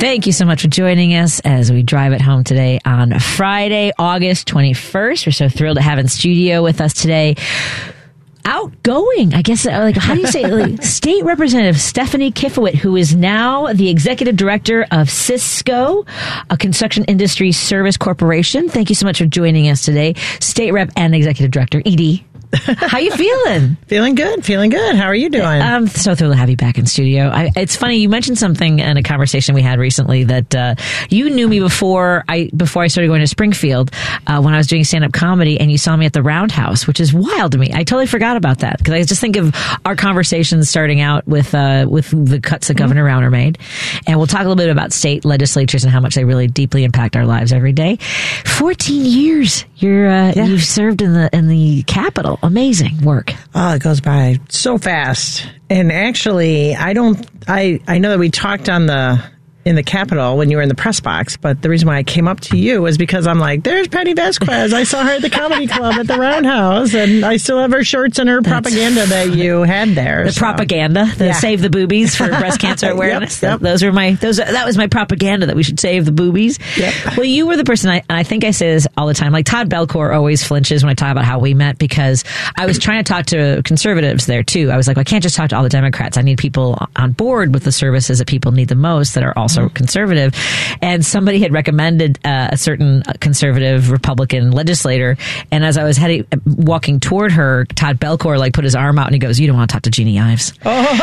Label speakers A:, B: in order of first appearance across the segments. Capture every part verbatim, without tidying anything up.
A: Thank you so much for joining us as we drive it home today on Friday, August twenty-first. We're so thrilled to have in studio with us today outgoing, I guess, like, how do you say, like, State Representative Stephanie Kifowit, who is now the Executive Director of Cisco, a construction industry service corporation. Thank you so much for joining us today, State Rep and Executive Director. Edie, how you feeling?
B: Feeling good, feeling good. How are you doing?
A: I'm so thrilled to have you back in studio. I, it's funny, you mentioned something in a conversation we had recently that uh, you knew me before I before I started going to Springfield uh, when I was doing stand-up comedy, and you saw me at the Roundhouse, which is wild to me. I totally forgot about that because I just think of our conversations starting out with uh, with the cuts that Governor mm-hmm. Rauner made, and we'll talk a little bit about state legislatures and how much they really deeply impact our lives every day. Fourteen years you're uh, yeah. you've served in the in the Capitol. Amazing work.
B: Oh, it goes by so fast. And actually, I don't, I, I know that we talked on the, in the Capitol when you were in the press box, but the reason why I came up to you is because I'm like, there's Penny Vasquez. I saw her at the Comedy Club at the Roundhouse, and I still have her shirts and her That's propaganda that you had there.
A: The
B: so.
A: propaganda, the
B: yeah.
A: Save the Boobies for breast cancer awareness.
B: yep, yep.
A: Those are my, those. That was my propaganda, that we should save the boobies.
B: Yep.
A: Well, you were the person, I, I think I say this all the time, like Todd Belcourt always flinches when I talk about how we met, because I was trying to talk to conservatives there too. I was like, well, I can't just talk to all the Democrats. I need people on board with the services that people need the most that are also mm-hmm. conservative. And somebody had recommended uh, a certain conservative Republican legislator. And as I was heading, walking toward her, Todd Belcourt like put his arm out and he goes, "You don't want to talk to Jeannie Ives." Oh.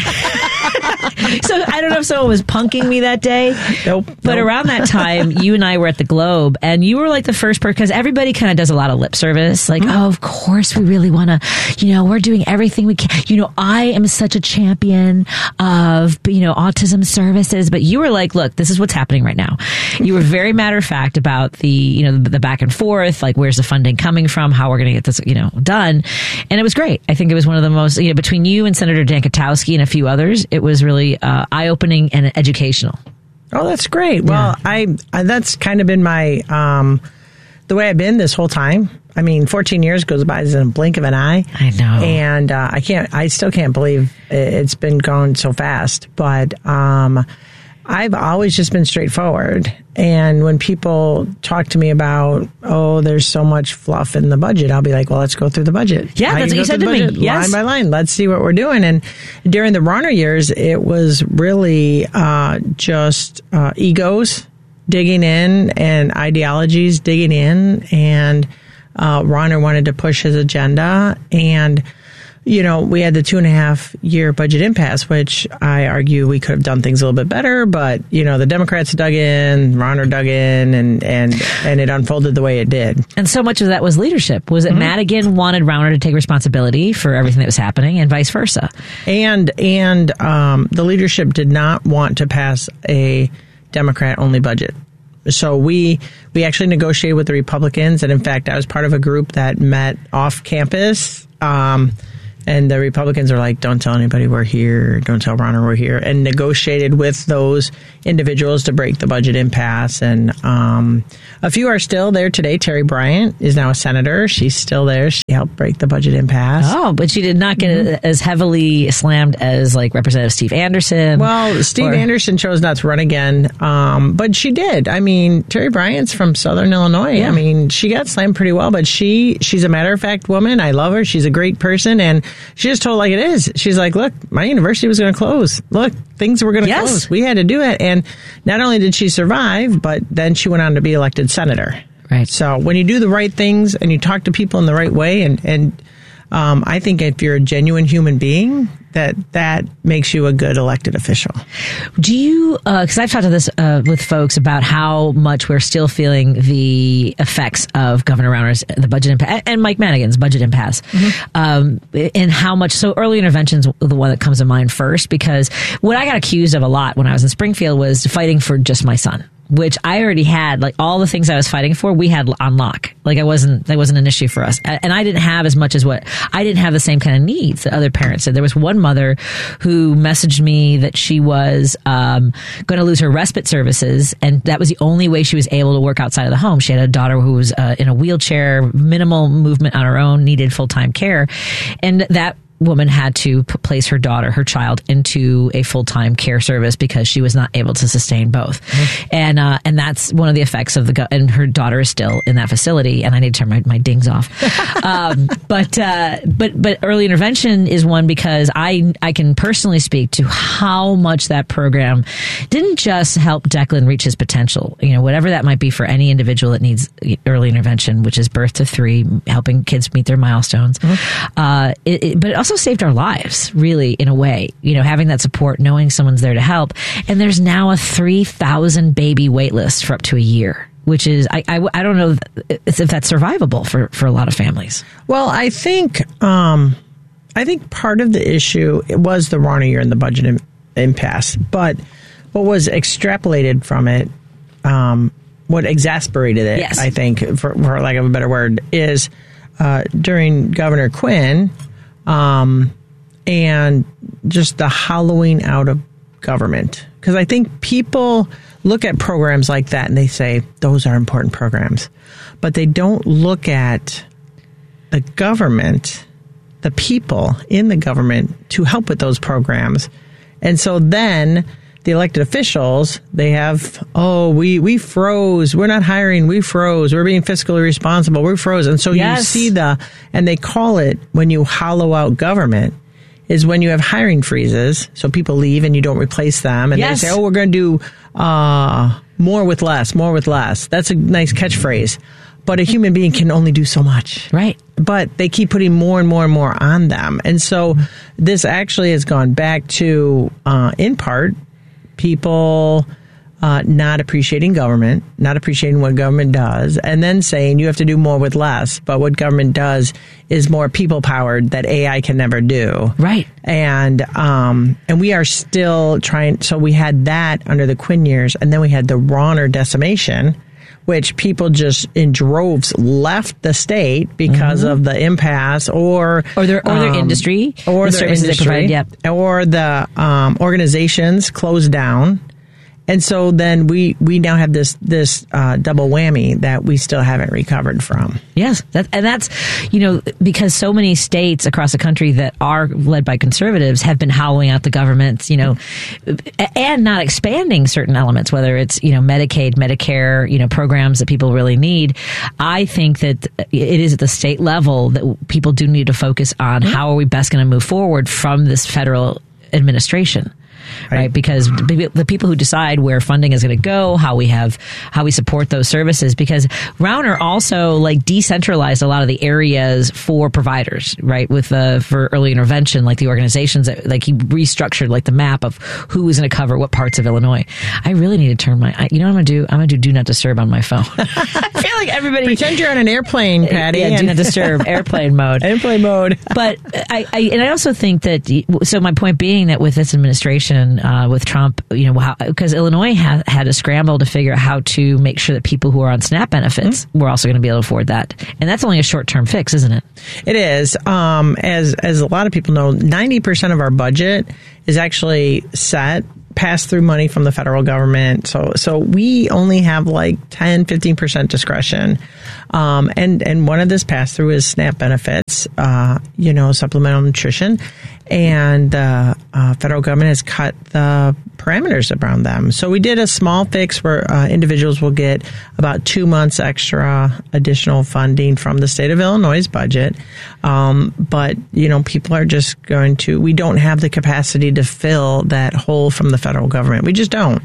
A: So I don't know if someone was punking me that day.
B: Nope.
A: But
B: nope.
A: around that time, you and I were at the Globe, and you were like the first person, because everybody kind of does a lot of lip service. Like, mm-hmm. oh, of course, we really want to, you know, we're doing everything we can. You know, I am such a champion of, you know, autism services. But you were like, look, this is what's happening right now. You were very matter of fact about the, you know, the, the back and forth, like where's the funding coming from, how we're going to get this, you know, done. And it was great. I think it was one of the most, you know, between you and Senator Dan Katowski and a few others, it was really uh, eye-opening and educational.
B: Oh, that's great. Well, yeah. I, I that's kind of been my, um, the way I've been this whole time. I mean, fourteen years goes by in a blink of an eye.
A: I know.
B: And uh, I can't, I still can't believe it's been going so fast. But um, I've always just been straightforward. And when people talk to me about, oh, there's so much fluff in the budget, I'll be like, well, let's go through the budget.
A: Yeah,
B: How
A: that's
B: you
A: what you said to
B: budget,
A: me. Yes.
B: Line by line. Let's see what we're doing. And during the Rauner years, it was really uh, just uh, egos digging in and ideologies digging in. And uh, Rauner wanted to push his agenda. And you know, we had the two and a half year budget impasse, which I argue we could have done things a little bit better. But, you know, the Democrats dug in, Rauner dug in, and, and, and it unfolded the way it did.
A: And so much of that was leadership. Was it mm-hmm. Madigan wanted Rauner to take responsibility for everything that was happening and vice versa?
B: And, and um, the leadership did not want to pass a Democrat-only budget. So we we actually negotiated with the Republicans. And, in fact, I was part of a group that met off campus. Um And the Republicans are like, don't tell anybody we're here. Don't tell Rauner we're here. And negotiated with those individuals to break the budget impasse. And um, a few are still there today. Terry Bryant is now a senator. She's still there. She helped break the budget impasse.
A: Oh, but she did not get mm-hmm. as heavily slammed as like Representative Steve Anderson.
B: Well, Steve or- Anderson chose not to run again. Um, but she did. I mean, Terry Bryant's from Southern Illinois. Yeah. I mean, she got slammed pretty well. But she she's a matter of fact woman. I love her. She's a great person. And she just told it like it is. She's like, look, my university was going to close. Look, things were going to
A: yes.
B: close. We had to do it. And not only did she survive, but then she went on to be elected senator.
A: Right.
B: So when you do the right things and you talk to people in the right way, and, and um, I think if you're a genuine human being, that that makes you a good elected official.
A: Do you, because uh, I've talked to this uh, with folks about how much we're still feeling the effects of Governor Rauner's, the budget impasse, and Mike Madigan's budget impasse, mm-hmm. um, and how much, so early intervention's the one that comes to mind first, because what I got accused of a lot when I was in Springfield was fighting for just my son, which I already had, like all the things I was fighting for, we had on lock. Like I wasn't, that wasn't an issue for us. And I didn't have as much as what, I didn't have the same kind of needs that other parents did. There was one mother who messaged me that she was um, going to lose her respite services, and that was the only way she was able to work outside of the home. She had a daughter who was uh, in a wheelchair, minimal movement on her own, needed full-time care. And that woman had to p- place her daughter, her child, into a full-time care service because she was not able to sustain both. Mm-hmm. And uh, and that's one of the effects of the, go- and her daughter is still in that facility, and I need to turn my, my dings off. um, but, uh, but, but early intervention is one because I, I can personally speak to how much that program didn't just help Declan reach his potential, you know, whatever that might be for any individual that needs early intervention, which is birth to three, helping kids meet their milestones. Mm-hmm. Uh, it, it, but it also saved our lives, really, in a way, you know, having that support, knowing someone's there to help. And there's now a three thousand baby wait list for up to a year, which is, I, I, I don't know if that's survivable for, for a lot of families.
B: Well, I think, um, I think part of the issue it was the Rauner year and the budget im- impasse, but what was extrapolated from it, um, what exasperated it, yes. I think, for, for lack of a better word, is uh, during Governor Quinn, Um, and just the hollowing out of government. Because I think people look at programs like that and they say, those are important programs. But they don't look at the government, the people in the government to help with those programs. And so then the elected officials, they have, oh, we, we froze. We're not hiring. We froze. We're being fiscally responsible. We froze. And so yes. you see the, and they call it, when you hollow out government, is when you have hiring freezes. So people leave and you don't replace them. And yes. they say, oh, we're going to do uh, more with less, more with less. That's a nice catchphrase. But a human being can only do so much.
A: Right.
B: But they keep putting more and more and more on them. And so this actually has gone back to, uh, in part, people uh, not appreciating government, not appreciating what government does, and then saying you have to do more with less. But what government does is more people-powered that A I can never do.
A: Right.
B: And um, and we are still trying. So we had that under the Quinn years, and then we had the Rauner decimation, which people just in droves left the state because mm-hmm. of the impasse or
A: or their or their um, industry
B: or
A: the
B: their
A: services
B: industry,
A: they provide, yep.
B: or the um, organizations closed down. And so then we, we now have this this uh, double whammy that we still haven't recovered from.
A: Yes, that, and that's, you know, because so many states across the country that are led by conservatives have been hollowing out the government, you know, and not expanding certain elements, whether it's, you know, Medicaid, Medicare, you know, programs that people really need. I think that it is at the state level that people do need to focus on mm-hmm. how are we best going to move forward from this federal administration. Right. right, because the people who decide where funding is going to go, how we have, how we support those services, because Rauner also like decentralized a lot of the areas for providers, right? With uh, for early intervention, like the organizations that like he restructured like the map of who was going to cover what parts of Illinois. I really need to turn my, I, you know what I'm going to do? I'm going to do do not disturb on my phone. I feel like everybody
B: pretend you're on an airplane, Patty.
A: Yeah, do not disturb, airplane mode,
B: airplane mode.
A: But I, I, and I also think that. So my point being that with this administration. Uh, with Trump, you know, because Illinois ha- had to scramble to figure out how to make sure that people who are on SNAP benefits mm-hmm. were also going to be able to afford that. And that's only a short-term fix, isn't it?
B: It is. Um, as, as a lot of people know, ninety percent of our budget is actually set, pass-through money from the federal government. So so we only have like ten, fifteen percent discretion. Um, and, and one of this pass-through is SNAP benefits, uh, you know, supplemental nutrition. And the uh, uh, federal government has cut the parameters around them. So we did a small fix where uh, individuals will get about two months extra additional funding from the state of Illinois' budget. Um, but, you know, people are just going to, we don't have the capacity to fill that hole from the federal government. We just don't.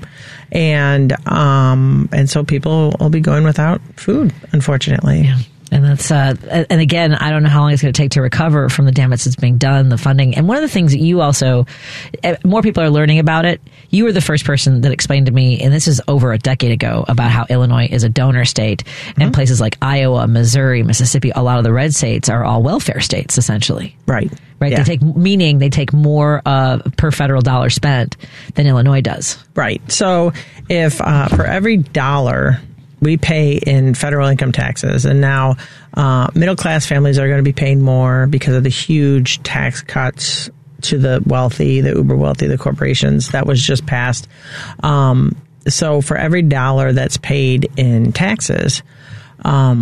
B: And um, and so people will be going without food, unfortunately.
A: Yeah. And that's, uh, and again, I don't know how long it's going to take to recover from the damage that's being done, the funding. And one of the things that you also, more people are learning about it. You were the first person that explained to me, and this is over a decade ago, about how Illinois is a donor state, mm-hmm. and places like Iowa, Missouri, Mississippi, a lot of the red states are all welfare states, essentially.
B: Right.
A: Right. Yeah. They take, meaning they take more uh, per federal dollar spent than Illinois does.
B: Right. So if uh, for every dollar we pay in federal income taxes, and now uh, middle-class families are going to be paying more because of the huge tax cuts to the wealthy, the uber wealthy, the corporations that was just passed. Um, so for every dollar that's paid in taxes, um,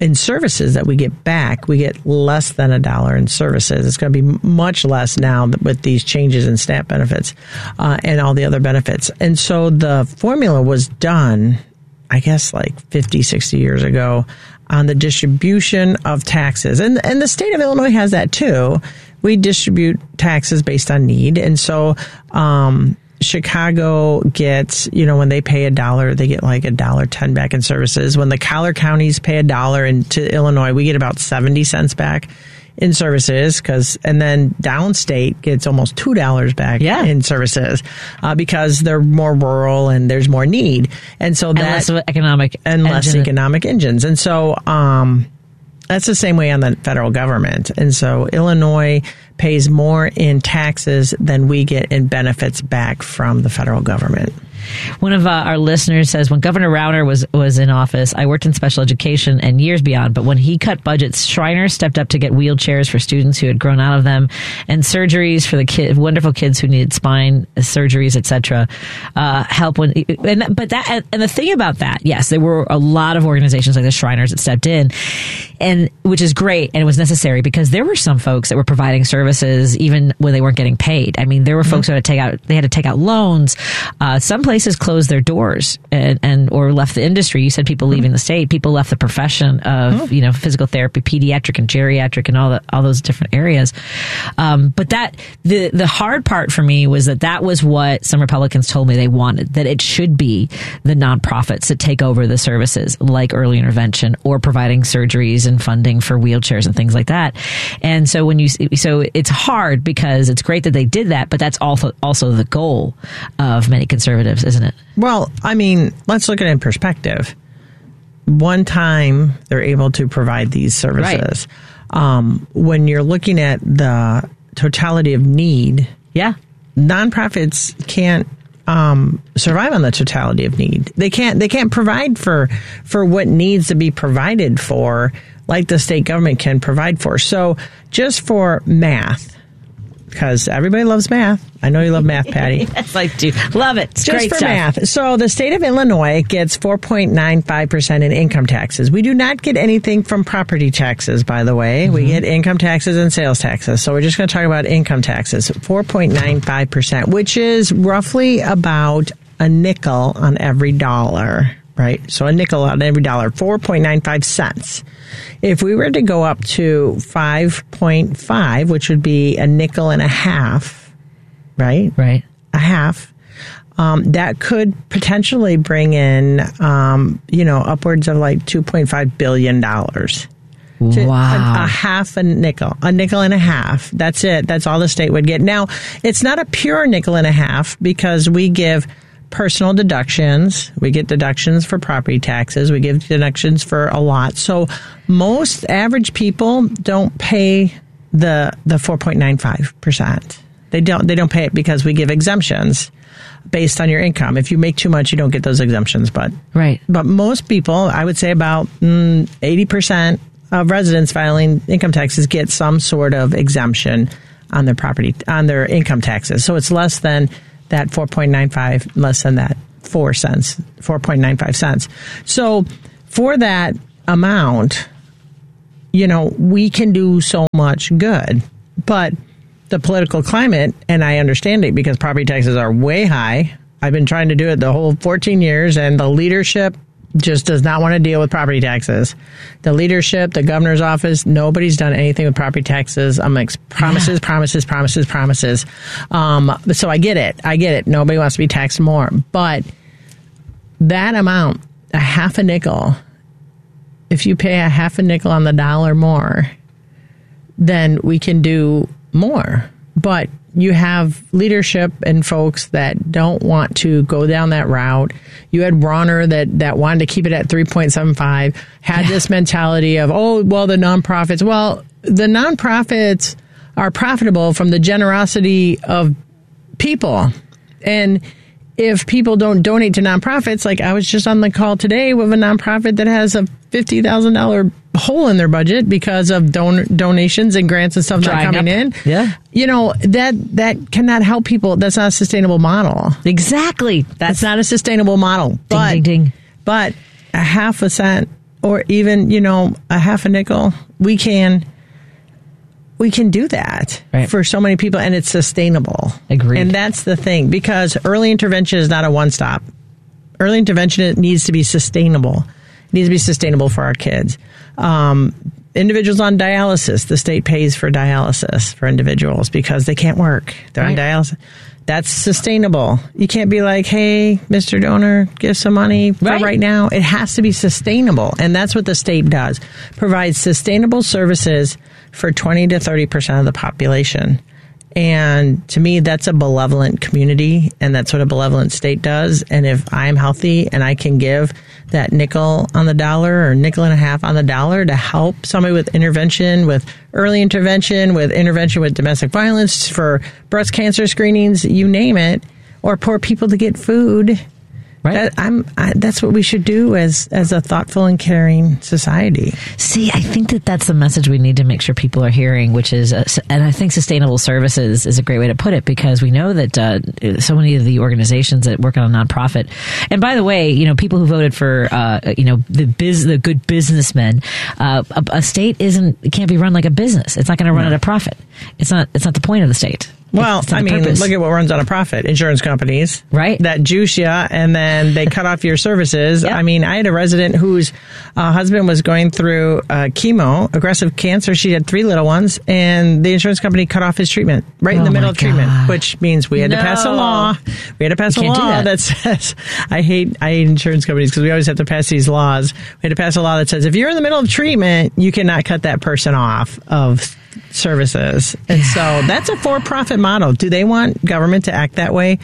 B: in services that we get back, we get less than a dollar in services. It's going to be much less now with these changes in SNAP benefits uh, and all the other benefits. And so the formula was done, I guess, like fifty, sixty years ago on the distribution of taxes. And, and the state of Illinois has that too. We distribute taxes based on need. And so um, Chicago gets, you know, when they pay a dollar, they get like a dollar ten back in services. When the collar counties pay a dollar into Illinois, we get about seventy cents back in services, because and then downstate gets almost two dollars back
A: yeah.
B: in services uh, because they're more rural and there's more need, and so
A: and
B: that
A: less of an economic
B: and less
A: engine.
B: economic engines, and so um, that's the same way on the federal government, and so Illinois pays more in taxes than we get in benefits back from the federal government.
A: One of uh, our listeners says, when Governor Rauner was, was in office, I worked in special education and years beyond, but when he cut budgets, Shriner stepped up to get wheelchairs for students who had grown out of them and surgeries for the kid, wonderful kids who needed spine surgeries, et cetera. Uh, help when, and, but that, and the thing about that, yes, there were a lot of organizations like the Shriners that stepped in, and which is great, and it was necessary because there were some folks that were providing services even when they weren't getting paid. I mean, there were folks mm-hmm. who had to take out, they had to take out loans. Uh, some places closed their doors and, and or left the industry. You said people leaving the state. People left the profession of oh. you know physical therapy, pediatric and geriatric, and all the, all those different areas. Um, but that the the hard part for me was that that was what some Republicans told me they wanted. That it should be the nonprofits that take over the services like early intervention or providing surgeries and funding for wheelchairs and things like that. And so when you so it's hard because it's great that they did that, but that's also also the goal of many conservatives, isn't it?
B: Well, I mean, let's look at it in perspective. One time they're able to provide these services. Right. Um, when you're looking at the totality of need,
A: yeah,
B: nonprofits can't um, survive on the totality of need. They can't. They can't provide for for what needs to be provided for, like the state government can provide for. So, just for math. Because everybody loves math. I know you love math, Patty.
A: Yes, I do. Love it. It's
B: Just
A: great
B: for
A: stuff.
B: math. So the state of Illinois gets four point nine five percent in income taxes. We do not get anything from property taxes, by the way. Mm-hmm. We get income taxes and sales taxes. So we're just going to talk about income taxes. four point nine five percent, which is roughly about a nickel on every dollar, right? So a nickel on every dollar, four point nine five cents. If we were to go up to five point five, which would be a nickel and a half, right?
A: Right.
B: A half. Um, that could potentially bring in, um, you know, upwards of like two point five billion dollars.
A: Wow.
B: A, a half a nickel, a nickel and a half. That's it. That's all the state would get. Now, it's not a pure nickel and a half because we give personal deductions. We get deductions for property taxes. We give deductions for a lot. So most average people don't pay the the four point nine five percent. They don't they don't pay it because we give exemptions based on your income. If you make too much, you don't get those exemptions. But
A: right.
B: But most people, I would say about mm, eighty percent of residents filing income taxes get some sort of exemption on their property on their income taxes. So it's less than that four point nine five, less than that four cents, four point nine five cents. So for that amount, you know, we can do so much good. But the political climate, and I understand it because property taxes are way high. I've been trying to do it the whole fourteen years, and the leadership just does not want to deal with property taxes. The leadership, the governor's office, nobody's done anything with property taxes. I'm like, promises, yeah. promises, promises, promises. Um, so I get it. I get it. Nobody wants to be taxed more. But that amount, a half a nickel, if you pay a half a nickel on the dollar more, then we can do more. But you have leadership and folks that don't want to go down that route. You had Rauner that, that wanted to keep it at three point seven five, had yeah. this mentality of, oh, well, the nonprofits. Well, the nonprofits are profitable from the generosity of people. And if people don't donate to nonprofits, like I was just on the call today with a nonprofit that has a fifty thousand dollars hole in their budget because of don- donations and grants and stuff
A: Drying
B: not coming
A: up.
B: in.
A: Yeah.
B: You know, that that cannot help people. That's not a sustainable model.
A: Exactly.
B: That's not a sustainable model.
A: Ding,
B: but,
A: ding, ding.
B: But a half a cent or even, you know, a half a nickel, we can we can do that
A: right.
B: for so many people, and it's sustainable.
A: Agreed.
B: And that's the thing, because early intervention is not a one-stop. Early intervention, it needs to be sustainable. It needs to be sustainable for our kids. Um, individuals on dialysis, the state pays for dialysis for individuals because they can't work. They're right. on dialysis. That's sustainable. You can't be like, hey, Mister Donor, give some money for right. right now. It has to be sustainable. And that's what the state does. Provides sustainable services for twenty to thirty percent of the population. And to me, that's a benevolent community, and that's what a benevolent state does. And if I'm healthy and I can give that nickel on the dollar or nickel and a half on the dollar to help somebody with intervention, with early intervention, with intervention with domestic violence, for breast cancer screenings, you name it, or poor people to get food, right? That, I'm, I, that's what we should do as as a thoughtful and caring society.
A: See, I think that that's the message we need to make sure people are hearing, which is, uh, and I think sustainable services is a great way to put it, because we know that uh, so many of the organizations that work on a nonprofit, and by the way, you know, people who voted for, uh, you know, the biz, the good businessmen, uh, a, a state isn't, it can't be run like a business. It's not going to run no. at a profit. It's not, it's not the point of the state.
B: Well, I mean,
A: purpose.
B: Look at what runs on a profit. Insurance companies.
A: Right.
B: That juice you, and then they cut off your services. Yep. I mean, I had a resident whose uh, husband was going through uh, chemo, aggressive cancer. She had three little ones, and the insurance company cut off his treatment right oh in the middle of treatment, God. Which means we had
A: no.
B: to pass a law. We had to pass
A: you
B: a law
A: that.
B: that says, I hate, I hate insurance companies because we always have to pass these laws. We had to pass a law that says if you're in the middle of treatment, you cannot cut that person off of services. And yeah. so that's a for-profit model. Do they want government to act that way?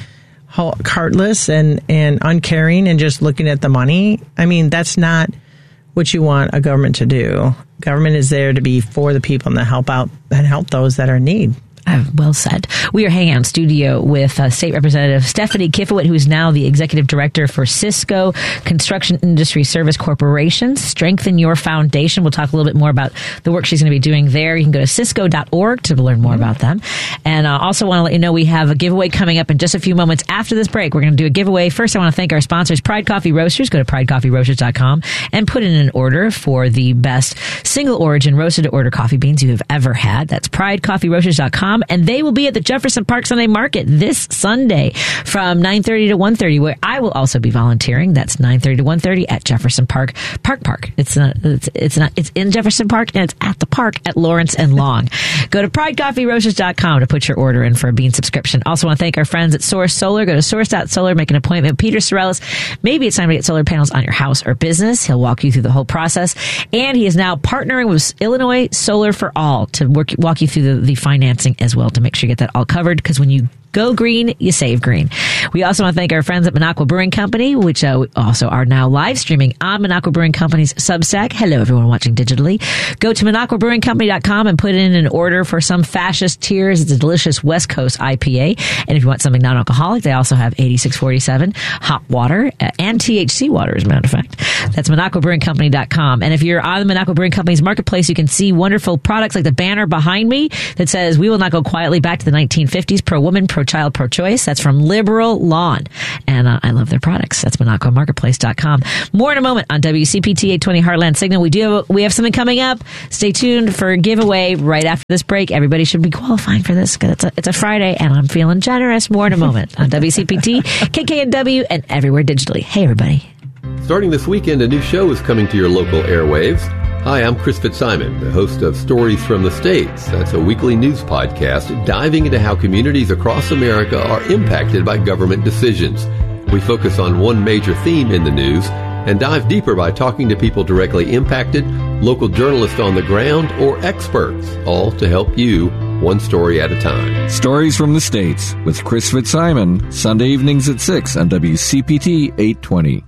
B: Heartless and, and uncaring and just looking at the money? I mean, that's not what you want a government to do. Government is there to be for the people and to help out and help those that are in need.
A: Uh, well said. We are hanging out in studio with uh, State Representative Stephanie Kifowit, who is now the Executive Director for Cisco Construction Industry Service Corporation. Strengthen Your Foundation. We'll talk a little bit more about the work she's going to be doing there. You can go to cisco dot org to learn more mm-hmm. about them. And I uh, also want to let you know we have a giveaway coming up in just a few moments after this break. We're going to do a giveaway. First, I want to thank our sponsors, Pride Coffee Roasters. Go to pride coffee roasters dot com and put in an order for the best single origin roasted to order coffee beans you have ever had. That's pride coffee roasters dot com. And they will be at the Jefferson Park Sunday Market this Sunday from nine thirty to one thirty, where I will also be volunteering. That's nine thirty to one thirty at Jefferson Park Park Park. It's not, it's, it's not, it's in Jefferson Park, and it's at the park at Lawrence and Long. Go to pride coffee roasters dot com to put your order in for a bean subscription. Also want to thank our friends at Source Solar. Go to source dot solar, make an appointment with Peter Sorellis. Maybe it's time to get solar panels on your house or business. He'll walk you through the whole process. And he is now partnering with Illinois Solar for All to work, walk you through the, the financing as well, to make sure you get that all covered, because when you go green, you save green. We also want to thank our friends at Minocqua Brewing Company, which uh, also are now live streaming on Minocqua Brewing Company's Substack. Hello, everyone watching digitally. Go to minocqua brewing company dot com and put in an order for some Fascist Tears. It's a delicious West Coast I P A. And if you want something non-alcoholic, they also have eighty-six forty-seven hop water uh, and T H C water, as a matter of fact. That's minocqua brewing company dot com. And if you're on the Minocqua Brewing Company's marketplace, you can see wonderful products like the banner behind me that says, "We will not go quietly back to the nineteen fifties, pro-woman, pro-child, pro-choice." That's from Liberal Lawn. And uh, I love their products. That's minocqua marketplace dot com. More in a moment on W C P T eight twenty Heartland Signal. We do have, we have something coming up. Stay tuned for a giveaway right after this break. Everybody should be qualifying for this because it's a, it's a Friday and I'm feeling generous. More in a moment on W C P T, K K N W, and everywhere digitally. Hey, everybody.
C: Starting this weekend, a new show is coming to your local airwaves. Hi, I'm Chris Fitzsimon, the host of Stories from the States. That's a weekly news podcast diving into how communities across America are impacted by government decisions. We focus on one major theme in the news and dive deeper by talking to people directly impacted, local journalists on the ground, or experts, all to help you one story at a time.
D: Stories from the States with Chris Fitzsimon, Sunday evenings at six on W C P T eight twenty.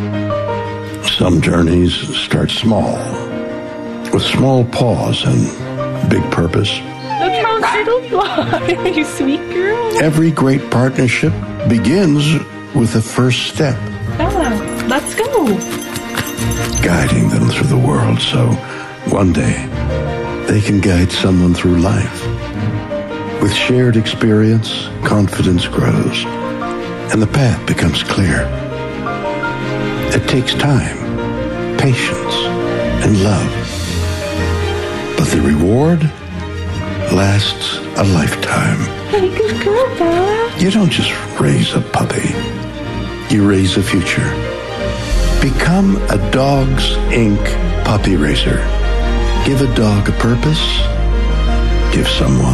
E: Some journeys start small, with small pause and big purpose.
F: Look how little you are, you sweet girl.
E: Every great partnership begins with the first step.
F: Bella, let's go.
E: Guiding them through the world so one day they can guide someone through life. With shared experience, confidence grows, and the path becomes clear. It takes time, patience, and love. But the reward lasts a lifetime.
F: Hey, good girl, Bella.
E: You don't just raise a puppy. You raise a future. Become a Dogs Incorporated puppy raiser. Give a dog a purpose. Give someone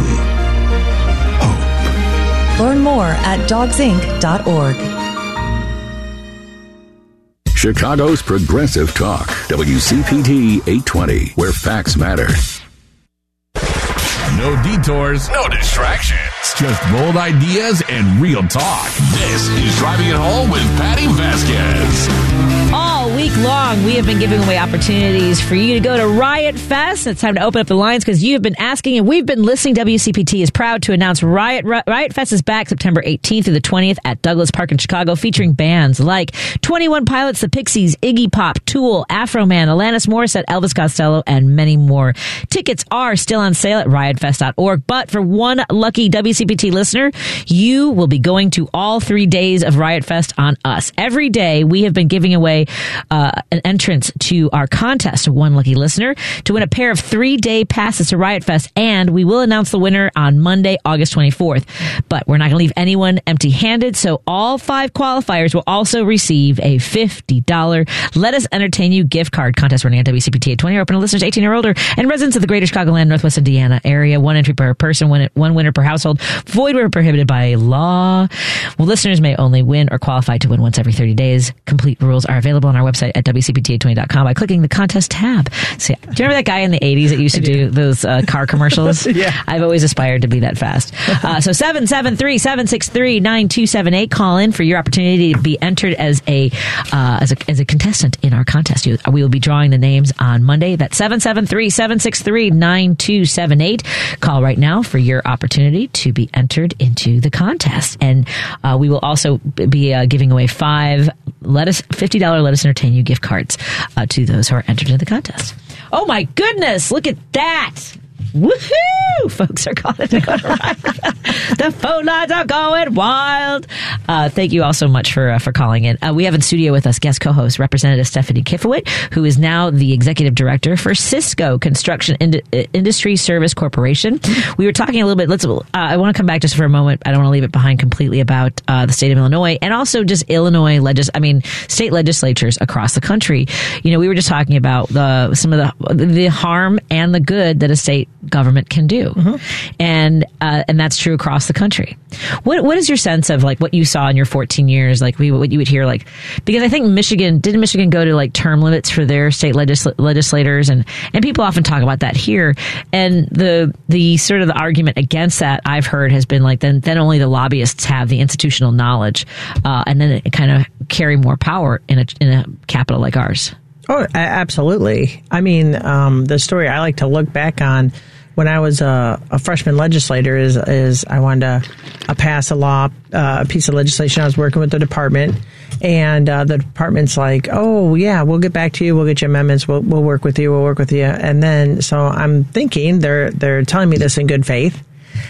E: hope.
G: Learn more at dogs inc dot org.
H: Chicago's Progressive Talk, W C P T eight twenty, where facts matter.
I: No detours, no distractions, just bold ideas and real talk. This is Driving It Home with Patty Vasquez.
A: All week long, we have been giving away opportunities for you to go to Riot Fest. It's time to open up the lines because you have been asking and we've been listening. W C P T is proud to announce Riot Riot Fest is back September eighteenth through the twentieth at Douglas Park in Chicago, featuring bands like twenty-one Pilots, The Pixies, Iggy Pop, Tool, Afroman, Alanis Morissette, Elvis Costello, and many more. Tickets are still on sale at riot fest dot org, but for one lucky W C P T listener, you will be going to all three days of Riot Fest on us. Every day, we have been giving away uh, an entrance to our contest to one lucky listener to win a pair of three-day passes to Riot Fest, and we will announce the winner on Monday, August twenty-fourth. But we're not going to leave anyone empty-handed, so all five qualifiers will also receive a fifty dollars Let Us Entertain You gift card contest running at W C P T eight twenty. Open to listeners eighteen or older and residents of the greater Chicagoland, Northwest Indiana area. One entry per person, one, one winner per household. Void where prohibited by law. Well, listeners may only win or qualify to win once every thirty days. Complete rules are available on our website at W C P T eight twenty dot com by clicking the contest tab. So, do you remember that guy in the eighties that used to do. do those uh, car commercials?
B: Yeah.
A: I've always aspired to be that fast. Uh, so seven seven three, seven six three, nine two seven eight. Call in for your opportunity to be entered as a uh, as a as a contestant in our contest. You, we will be drawing the names on Monday. That's seven seven three, seven six three, nine two seven eight. Call right now for your opportunity to be entered into the contest. And uh, we will also be uh, giving away five let us fifty dollars Let Us Entertain You gift cards uh, to those who are entered into the contest. Oh my goodness, look at that. Woohoo! Folks are calling to go to Riot. The phone lines are going wild. Uh, thank you all so much for uh, for calling in. Uh, we have in studio with us guest co-host Representative Stephanie Kifowit, who is now the executive director for Cisco Construction Ind- Industry Service Corporation. We were talking a little bit. Let's. Uh, I want to come back just for a moment. I don't want to leave it behind completely about uh, the state of Illinois and also just Illinois legis. I mean, state legislatures across the country. You know, we were just talking about the some of the the harm and the good that a state government can do, mm-hmm. and uh, and that's true across the country. What what is your sense of like what you saw in your fourteen years? Like we what you would hear like because I think Michigan didn't Michigan go to like term limits for their state legisl- legislators and and people often talk about that here. And the the sort of the argument against that I've heard has been like then then only the lobbyists have the institutional knowledge, uh, and then it kind of carry more power in a in a capital like ours.
B: Oh, absolutely. I mean, um, the story I like to look back on when I was a, a freshman legislator is is I wanted to uh, pass a law, uh, a piece of legislation. I was working with the department, and uh, the department's like, "Oh, yeah, we'll get back to you. We'll get you amendments. We'll we'll work with you. We'll work with you." And then, so I'm thinking they're they're telling me this in good faith.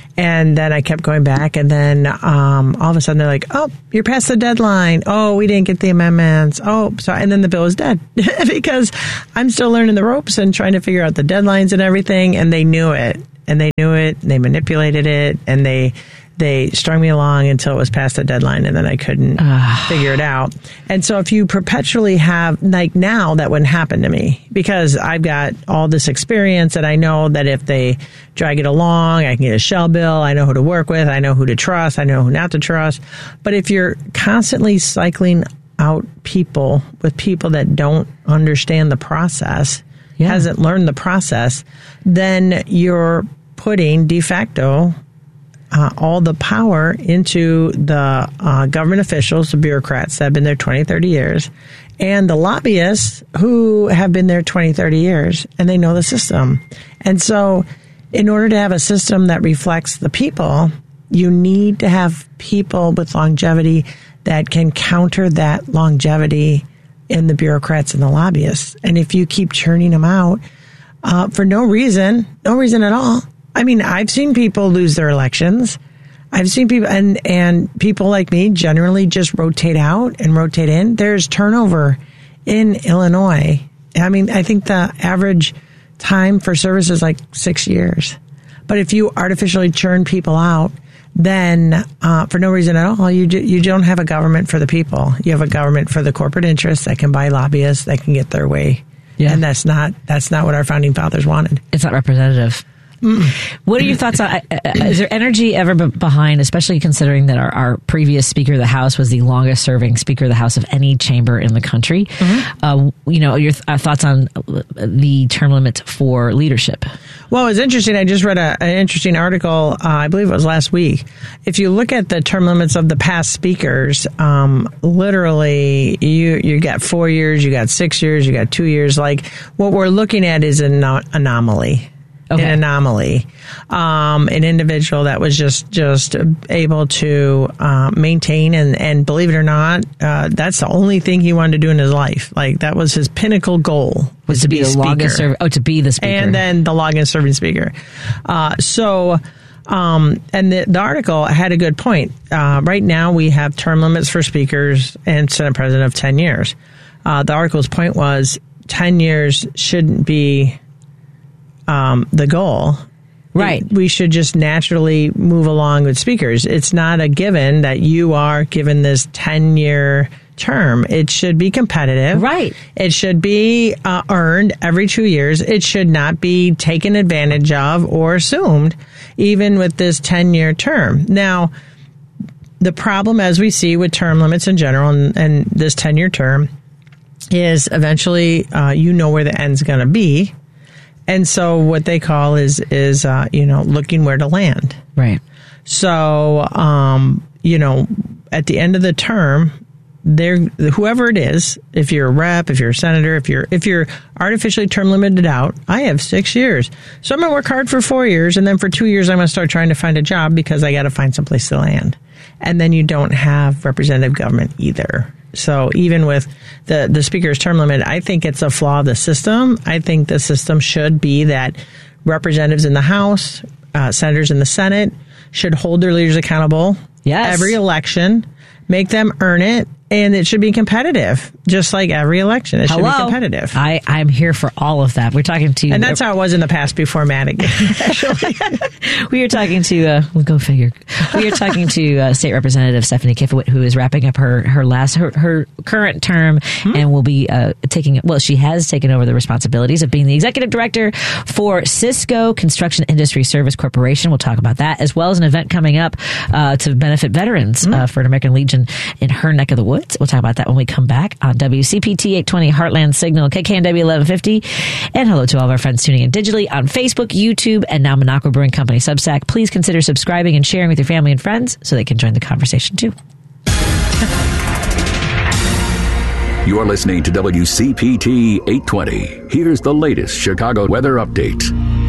B: And then I kept going back, and then um, all of a sudden they're like, "Oh, you're past the deadline. Oh, we didn't get the amendments. Oh, so and then the bill is dead because I'm still learning the ropes and trying to figure out the deadlines and everything." And they knew it, and they knew it, and they manipulated it, and they they strung me along until it was past the deadline, and then I couldn't figure it out. And so if you perpetually have, like now, that wouldn't happen to me because I've got all this experience, and I know that if they drag it along, I can get a shell bill. I know who to work with. I know who to trust. I know who not to trust. But if you're constantly cycling out people with people that don't understand the process, yeah. hasn't learned the process, then you're putting de facto Uh, all the power into the uh, government officials, the bureaucrats that have been there twenty, thirty years, and the lobbyists who have been there twenty, thirty years, and they know the system. And so in order to have a system that reflects the people, you need to have people with longevity that can counter that longevity in the bureaucrats and the lobbyists. And if you keep churning them out uh, for no reason, no reason at all, I mean, I've seen people lose their elections. I've seen people, and, and people like me generally just rotate out and rotate in. There's turnover in Illinois I mean, I think the average time for service is like six years. But if you artificially churn people out, then uh, for no reason at all, you do, you don't have a government for the people. You have a government for the corporate interests that can buy lobbyists that can get their way. Yeah. And that's not that's not what our founding fathers wanted.
A: It's not representative. Mm. What are your thoughts on, is there energy ever behind, especially considering that our, our previous Speaker of the House was the longest serving Speaker of the House of any chamber in the country? Mm-hmm. Uh, you know, your th- uh, thoughts on the term limit for leadership?
B: Well, it's interesting. I just read a, an interesting article, uh, I believe it was last week. If you look at the term limits of the past speakers, um, literally you, you got four years, you got six years, you got two years. Like what we're looking at is an anomaly. Okay. An anomaly, um, an individual that was just just able to uh, maintain and, and believe it or not, uh, that's the only thing he wanted to do in his life. Like that was his pinnacle goal
A: was to be, be the longest serving. Oh, to be the speaker,
B: and then the longest serving speaker. Uh, so. Um, and the, the article had a good point. Uh, right now, we have term limits for speakers and Senate president of ten years. Uh, the article's point was ten years shouldn't be Um, the goal.
A: Right.
B: We should just naturally move along with speakers. It's not a given that you are given this ten-year term. It should be competitive.
A: Right.
B: It should be uh, earned every two years. It should not be taken advantage of or assumed, even with this ten-year term. Now, the problem, as we see with term limits in general and, and this ten-year term, is eventually uh, you know where the end's going to be. And so what they call is, is uh, you know, looking where to land.
A: Right.
B: So, um, you know, at the end of the term, they're, whoever it is, if you're a rep, if you're a senator, if you're if you're artificially term limited out, I have six years. So I'm going to work hard for four years, and then for two years I'm going to start trying to find a job because I got to find someplace to land. And then you don't have representative government either. So even with the, the speaker's term limit, I think it's a flaw of the system. I think the system should be that representatives in the House, uh, senators in the Senate should hold their leaders accountable
A: yes.
B: every election, make them earn it, and it should be competitive, just like every election. It
A: Hello.
B: should be competitive.
A: I, I'm here for all of that. We're talking to...
B: And that's how it was in the past before Madigan, actually.
A: We are talking to... Uh, well, go figure. We are talking to uh, State Representative Stephanie Kifowit, who is wrapping up her, her last, her, her current term, hmm. and will be uh, taking... Well, she has taken over the responsibilities of being the executive director for Cisco Construction Industry Service Corporation. We'll talk about that, as well as an event coming up uh, to benefit veterans hmm. uh, for an American Legion in her neck of the woods. We'll talk about that when we come back on W C P T eight twenty Heartland Signal, K K N W eleven fifty. And hello to all of our friends tuning in digitally on Facebook, YouTube, and now Minocqua Brewing Company Substack. Please consider subscribing and sharing with your family and friends so they can join the conversation too.
H: You're listening to W C P T eight twenty. Here's the latest Chicago weather update.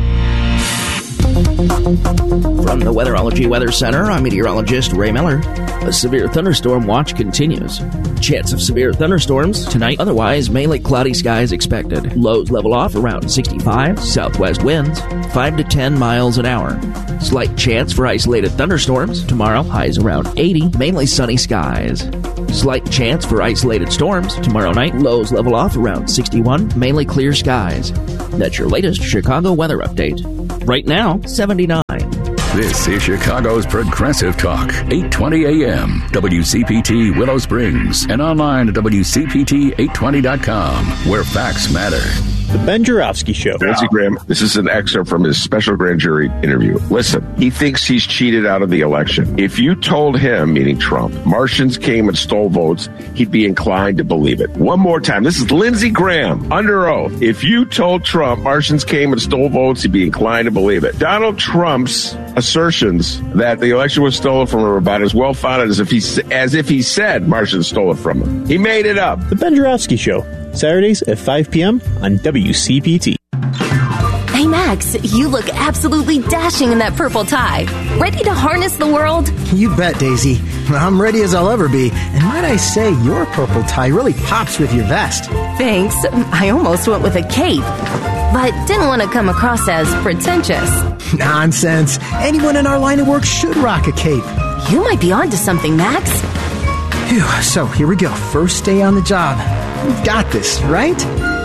J: From the Weatherology Weather Center, I'm meteorologist Ray Miller. A severe thunderstorm watch continues. Chance of severe thunderstorms tonight, otherwise mainly cloudy skies expected. Lows level off around sixty-five, southwest winds five to ten miles an hour. Slight chance for isolated thunderstorms tomorrow, highs around eighty, mainly sunny skies. Slight chance for isolated storms tomorrow night, lows level off around sixty-one, mainly clear skies. That's your latest Chicago weather update. Right now, seventy-nine.
H: This is Chicago's Progressive Talk, eight twenty A M, W C P T Willow Springs, and online at W C P T eight twenty dot com, where facts matter.
K: The Ben Joravsky Show.
L: Lindsey Graham, this is an excerpt from his special grand jury interview. Listen, he thinks he's cheated out of the election. If you told him, meaning Trump, Martians came and stole votes, he'd be inclined to believe it. One more time. This is Lindsey Graham, under oath. If you told Trump Martians came and stole votes, he'd be inclined to believe it. Donald Trump's assertions that the election was stolen from him are about as well founded as if he, as if he said Martians stole it from him. He made it up.
K: The Ben Joravsky Show. Saturdays at five p.m. on W C P T.
M: Hey, Max, you look absolutely dashing in that purple tie. Ready to harness the world?
N: You bet, Daisy. I'm ready as I'll ever be. And might I say, your purple tie really pops with your vest.
M: Thanks. I almost went with a cape, but didn't want to come across as pretentious.
N: Nonsense. Anyone in our line of work should rock a cape.
M: You might be onto something, Max.
N: Phew, so here we go. First day on the job. We've got this, right?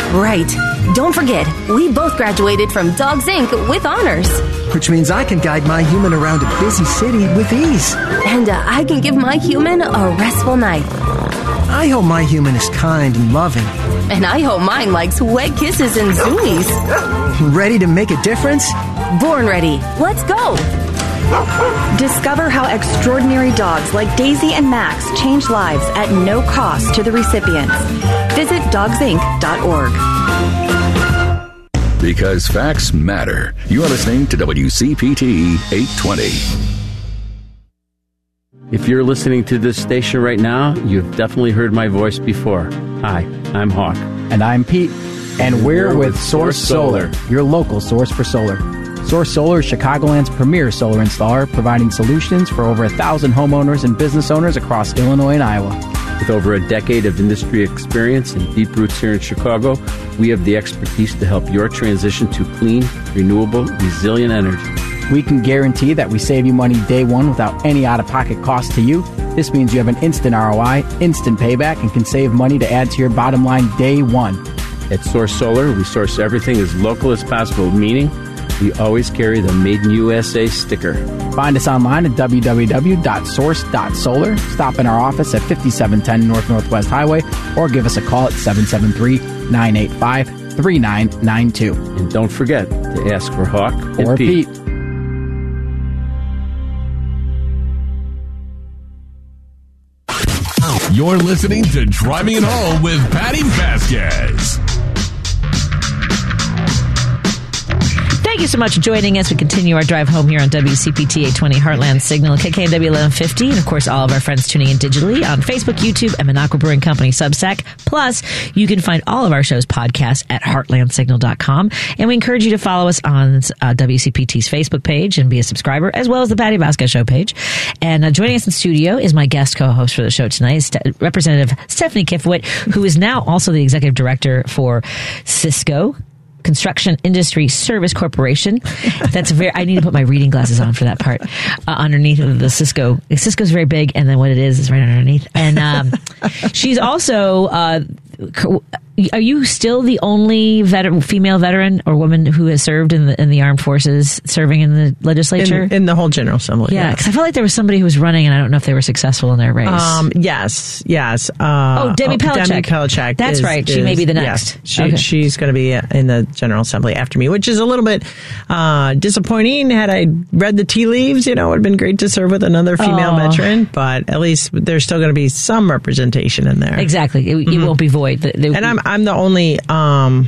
M: Right. Don't forget, we both graduated from Dogs Incorporated with honors.
N: Which means I can guide my human around a busy city with ease.
M: And uh, I can give my human a restful night.
N: I hope my human is kind and loving.
M: And I hope mine likes wet kisses and zoomies.
N: Ready to make a difference?
M: Born ready. Let's go.
O: Discover how extraordinary dogs like Daisy and Max change lives at no cost to the recipients. Visit dogs inc dot org.
H: Because facts matter. You are listening to W C P T eight twenty.
P: If you're listening to this station right now, you've definitely heard my voice before. Hi, I'm Hawk.
Q: And I'm Pete. And we're, we're with Source Solar, your local source for solar. Source Solar is Chicagoland's premier solar installer, providing solutions for over a thousand homeowners and business owners across Illinois and Iowa.
P: With over a decade of industry experience and deep roots here in Chicago, we have the expertise to help your transition to clean, renewable, resilient energy.
Q: We can guarantee that we save you money day one without any out-of-pocket cost to you. This means you have an instant R O I, instant payback, and can save money to add to your bottom line day one.
P: At Source Solar, we source everything as local as possible, meaning we always carry the Made in U S A sticker.
Q: Find us online at w w w dot source dot solar. Stop in our office at fifty-seven ten North Northwest Highway or give us a call at seven seven three, nine eight five, three nine nine two.
P: And don't forget to ask for Hawk
Q: or
P: and Pete.
Q: Pete.
I: You're listening to Driving It Home with Patty Vasquez.
A: Thank you so much for joining us. We continue our drive home here on W C P T eight twenty Heartland Signal, K K N W eleven fifty, and of course all of our friends tuning in digitally on Facebook, YouTube, and Minocqua Brewing Company Substack. Plus, you can find all of our shows podcast at heartland signal dot com, and we encourage you to follow us on uh, W C P T's Facebook page and be a subscriber, as well as the Patty Vasquez Show page. And uh, joining us in studio is my guest co-host for the show tonight, St- Representative Stephanie Kifowit, who is now also the executive director for Cisco Construction Industry Service Corporation. That's very, I need to put my reading glasses on for that part. Uh, underneath of the Cisco. Cisco's very big, and then what it is is right underneath. And um, she's also, uh, are you still the only veteran, female veteran or woman who has served in the in the armed forces, serving in the legislature?
B: In, in the whole General Assembly.
A: Yeah,
B: yes.
A: because I felt like there was somebody who was running, and I don't know if they were successful in their race.
B: Um, yes, yes. Uh,
A: oh, Debbie Pellicek.
B: Debbie Pellicek.
A: That's
B: is,
A: right. She
B: is,
A: may be the next.
B: Yes, she,
A: okay.
B: She's going to be in the General Assembly after me, which is a little bit uh, disappointing. Had I read the tea leaves, you know, it would have been great to serve with another female
A: oh.
B: veteran, but at least there's still going to be some representation in there.
A: Exactly. It, mm-hmm. it won't be void. They, they,
B: and I'm I'm the only um,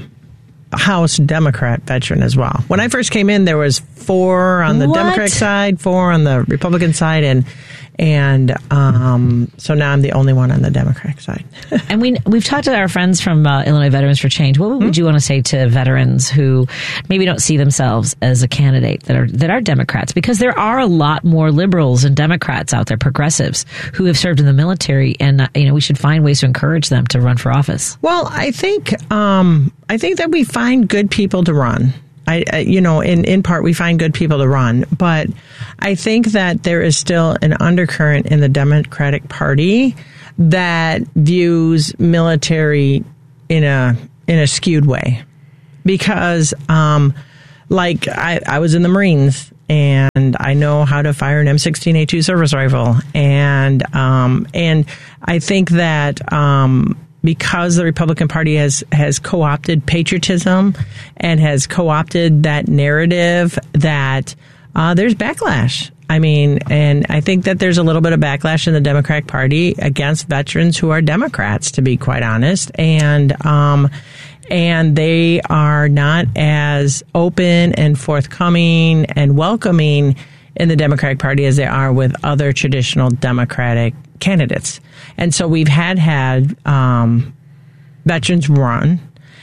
B: House Democrat veteran as well. When I first came in, there was four on the
A: what?
B: Democratic side, four on the Republican side, and and um, so now I'm the only one on the Democratic side.
A: And we we've talked to our friends from uh, Illinois Veterans for Change. What would mm-hmm. you want to say to veterans who maybe don't see themselves as a candidate that are that are Democrats? Because there are a lot more liberals and Democrats out there, progressives, who have served in the military, and uh, you know we should find ways to encourage them to run for office.
B: Well, I think um, I think that we find good people to run. I, I, you know, in, in part, we find good people to run, but I think that there is still an undercurrent in the Democratic Party that views military in a in a skewed way, because, um, like, I, I was in the Marines, and I know how to fire an M sixteen A two service rifle, and um, and I think that. Um, Because the Republican Party has, has co-opted patriotism and has co-opted that narrative that uh, there's backlash. I mean, and I think that there's a little bit of backlash in the Democratic Party against veterans who are Democrats, to be quite honest. And um, and they are not as open and forthcoming and welcoming in the Democratic Party as they are with other traditional Democratic candidates. And so we've had had um, veterans run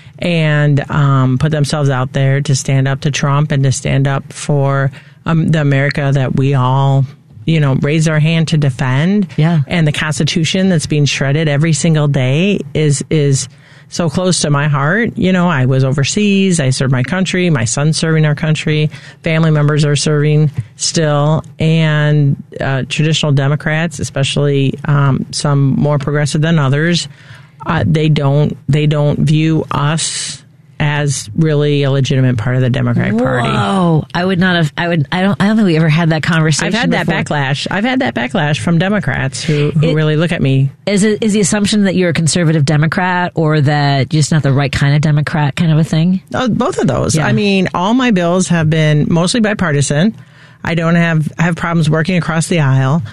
B: and um, put themselves out there to stand up to Trump and to stand up for um, the America that we all, you know, raise our hand to defend.
A: Yeah.
B: And the Constitution that's being shredded every single day is is so close to my heart. You know, I was overseas. I served my country. My son's serving our country. Family members are serving still. And uh, traditional Democrats, especially um, some more progressive than others, uh, they don't they don't view us as really a legitimate part of the Democratic Party.
A: Whoa! I would not have. I would. I don't. I don't think we ever had that conversation.
B: I've had that
A: before.
B: backlash. I've had that backlash from Democrats who, who it, really look at me.
A: Is it is the assumption that you're a conservative Democrat or that you're just not the right kind of Democrat, kind of a thing?
B: Oh, both of those.
A: Yeah.
B: I mean, all my bills have been mostly bipartisan. I don't have have problems working across the aisle.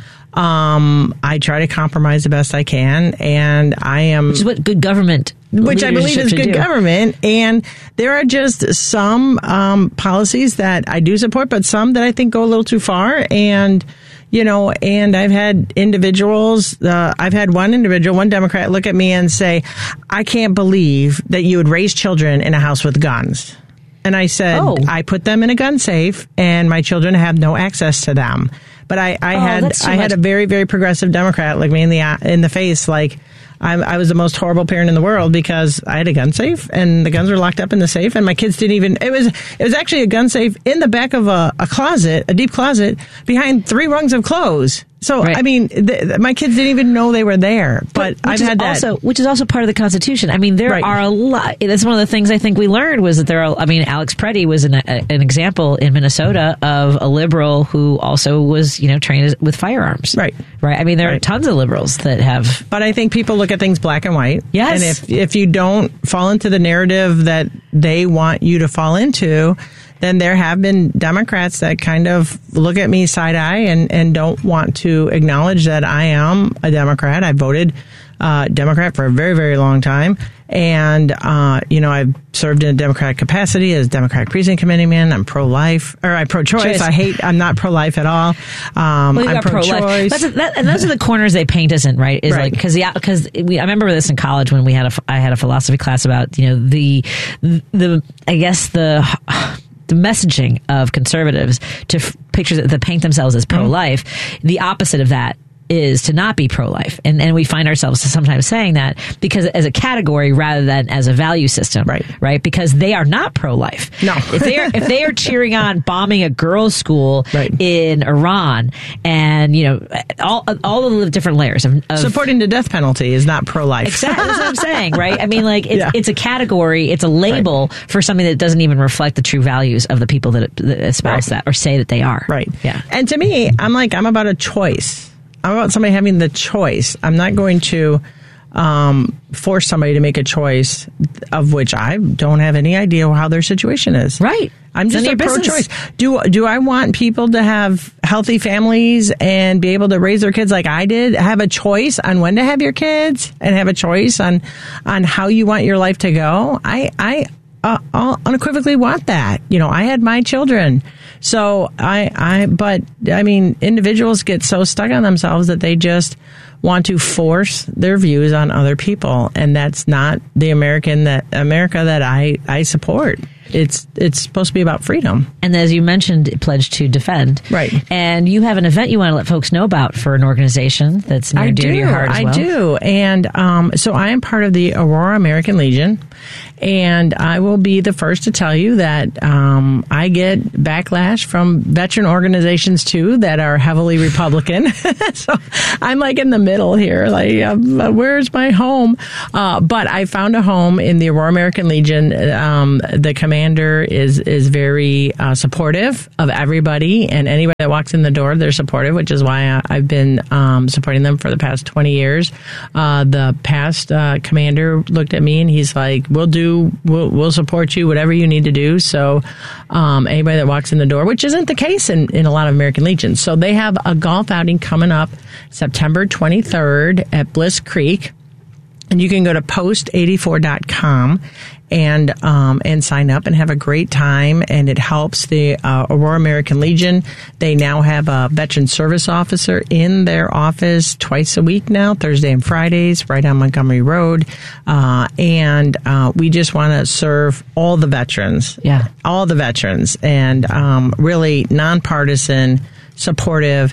B: Um, I try to compromise the best I can, and I am...
A: Which is what good government...
B: Which I believe is good
A: do.
B: government, and there are just some um, policies that I do support, but some that I think go a little too far, and... You know, and I've had individuals, uh, I've had one individual, one Democrat look at me and say, I can't believe that you would raise children in a house with guns. And I said,
A: oh.
B: I put them in a gun safe and my children have no access to them. But I, I
A: oh,
B: had I had
A: much.
B: a very, very progressive Democrat look me in the in the face like, I, I was the most horrible parent in the world because I had a gun safe and the guns were locked up in the safe and my kids didn't even, it was it was actually a gun safe in the back of a, a closet, a deep closet behind three rungs of clothes. So, right. I mean, th- my kids didn't even know they were there, but, but I've had that.
A: Also, which is also part of the Constitution. I mean, there right. are a lot. That's one of the things I think we learned was that there are, I mean, Alex Preddy was an, a, an example in Minnesota of a liberal who also was, you know, trained with firearms.
B: Right.
A: Right. I mean, there right. are tons of liberals that have.
B: But I think people look at things black and white.
A: Yes.
B: And if, if you don't fall into the narrative that they want you to fall into, then there have been Democrats that kind of look at me side eye and, and don't want to acknowledge that I am a Democrat. I voted uh, Democrat for a very, very long time. And, uh, you know, I've served in a Democratic capacity as Democratic precinct committeeman. I'm pro-life, or I'm pro-choice. Choice. I hate, I'm not pro-life at all. Um,
A: well,
B: I'm pro-choice.
A: That's a, that, and those are the corners they paint us in, right? Is
B: right.
A: like, cause yeah, cause we, I remember this in college when we had a, I had a philosophy class about, you know, the, the, I guess the, the messaging of conservatives to f- pictures that, that paint themselves as pro-life. Mm-hmm. The opposite of that is to not be pro-life. And and we find ourselves sometimes saying that because as a category rather than as a value system.
B: Right.
A: Right? Because they are not pro-life.
B: No.
A: if they are if they are cheering on bombing a girls' school
B: right.
A: in Iran and, you know, all all of the different layers of, of
B: supporting the death penalty is not pro-life.
A: Exactly. That's what I'm saying, right? I mean, like, it's,
B: yeah.
A: it's a category, it's a label right. for something that doesn't even reflect the true values of the people that, that espouse right. that or say that they are.
B: Right.
A: Yeah.
B: And to me, I'm like, I'm about a choice. I'm about somebody having the choice. I'm not going to um, force somebody to make a choice of which I don't have any idea how their situation is.
A: Right.
B: I'm just a pro-choice. Do do I want people to have healthy families and be able to raise their kids like I did? Have a choice on when to have your kids and have a choice on on how you want your life to go? I I uh, unequivocally want that. You know, I had my children. So I, I, but I mean, individuals get so stuck on themselves that they just want to force their views on other people. And that's not the American that America that I, I support. It's it's supposed to be about freedom.
A: And as you mentioned, Pledge to Defend.
B: Right.
A: And you have an event you want to let folks know about for an organization that's near
B: I
A: and dear
B: do,
A: to your heart as
B: I
A: well.
B: do. And um, so I am part of the Aurora American Legion. And I will be the first to tell you that um, I get backlash from veteran organizations, too, that are heavily Republican. So I'm like in the middle here. Like, um, where's my home? Uh, but I found a home in the Aurora American Legion. Um, the commander is, is very uh, supportive of everybody. And anybody that walks in the door, they're supportive, which is why I, I've been um, supporting them for the past twenty years. Uh, the past uh, commander looked at me and he's like, we'll do We'll, we'll support you, whatever you need to do. So um, anybody that walks in the door, which isn't the case in, in a lot of American Legions. So they have a golf outing coming up September twenty-third at Bliss Creek. And you can go to post eighty-four dot com and um, and sign up and have a great time. And it helps the uh, Aurora American Legion. They now have a veteran service officer in their office twice a week now, Thursday and Fridays, right on Montgomery Road. Uh, and uh, we just want to serve all the veterans.
A: Yeah.
B: All the veterans. And um, really nonpartisan, supportive.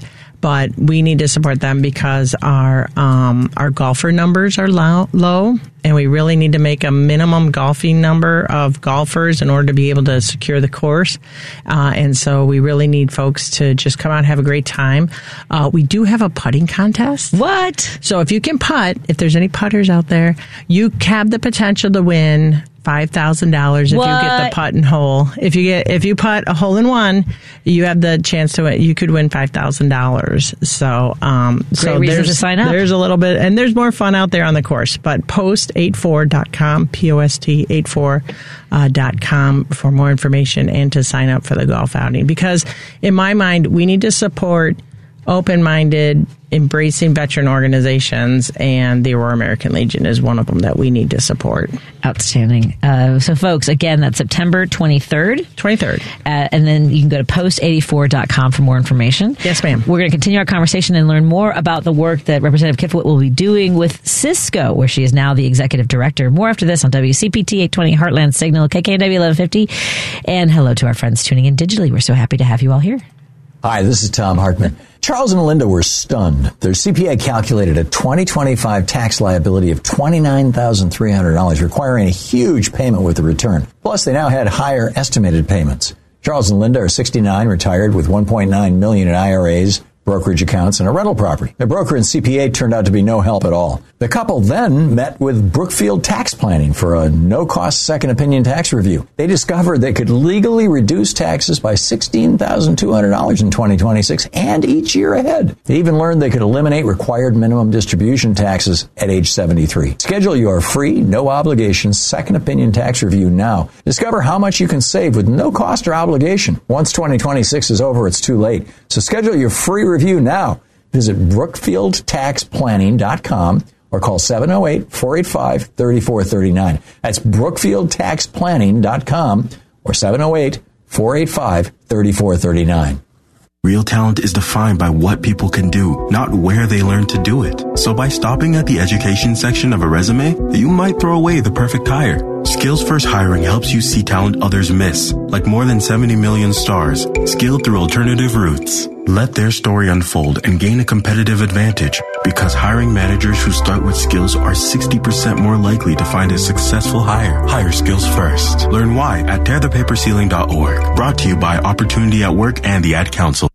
B: but we need to support them because our um, our golfer numbers are low, low, and we really need to make a minimum golfing number of golfers in order to be able to secure the course. Uh, and so we really need folks to just come out and have a great time. Uh, we do have a putting contest.
A: What?
B: So if you can putt, if there's any putters out there, you have the potential to win five thousand dollars if
A: what?
B: you get the putt and hole. If you get if you putt a hole in one, you have the chance to win. You could win five thousand dollars. So, um,
A: Great
B: so
A: reason
B: there's
A: to sign up.
B: There's a little bit, and there's more fun out there on the course. But post eighty-four dot com, P O S T eighty-four dot com for more information and to sign up for the golf outing. Because in my mind, we need to support open-minded, embracing veteran organizations, and the Aurora American Legion is one of them that we need to support.
A: Outstanding. Uh, so, folks, again, that's September twenty-third.
B: twenty-third.
A: Uh, and then you can go to post eighty-four dot com for more information.
B: Yes, ma'am.
A: We're going to continue our conversation and learn more about the work that Representative Kifowit will be doing with Cisco, where she is now the executive director. More after this on W C P T eight twenty Heartland Signal, K K N W eleven fifty. And hello to our friends tuning in digitally. We're so happy to have you all here.
R: Hi, this is Tom Hartman. Charles and Linda were stunned. Their C P A calculated a twenty twenty-five tax liability of twenty-nine thousand three hundred dollars, requiring a huge payment with the return. Plus, they now had higher estimated payments. Charles and Linda are sixty-nine, retired with one point nine million dollars in I R As, brokerage accounts, and a rental property. Their broker and C P A turned out to be no help at all. The couple then met with Brookfield Tax Planning for a no-cost second opinion tax review. They discovered they could legally reduce taxes by sixteen thousand two hundred dollars in twenty twenty-six and each year ahead. They even learned they could eliminate required minimum distribution taxes at age seventy-three. Schedule your free, no-obligation second opinion tax review now. Discover how much you can save with no cost or obligation. Once twenty twenty-six is over, it's too late. So schedule your free review now. Visit brookfield tax planning dot com or call seven oh eight, four eight five, three four three nine. That's brookfield tax planning dot com or seven oh eight, four eight five, three four three nine.
S: Real talent is defined by what people can do, not where they learn to do it. So by stopping at the education section of a resume, you might throw away the perfect hire. Skills First Hiring helps you see talent others miss, like more than seventy million stars, skilled through alternative routes. Let their story unfold and gain a competitive advantage, because hiring managers who start with skills are sixty percent more likely to find a successful hire. Hire skills first. Learn why at tear the paper ceiling dot org. Brought to you by Opportunity at Work and the Ad Council.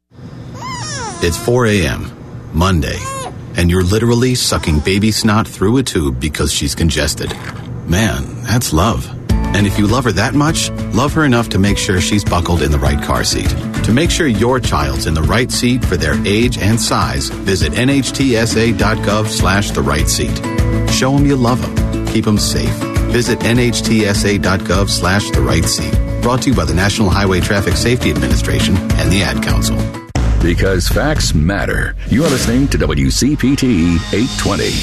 T: It's four a.m., Monday, and you're literally sucking baby snot through a tube because she's congested. Man, that's love. And if you love her that much, love her enough to make sure she's buckled in the right car seat. To make sure your child's in the right seat for their age and size, visit N H T S A dot gov slash the right seat. Show them you love them. Keep them safe. Visit N H T S A dot gov slash the right seat. Brought to you by the National Highway Traffic Safety Administration and the Ad Council.
H: Because facts matter. You're listening to W C P T eight twenty.